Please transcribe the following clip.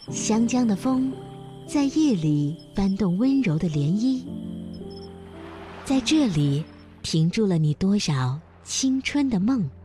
湘江的风在夜里翻动温柔的涟漪，在这里停住了你多少青春的梦。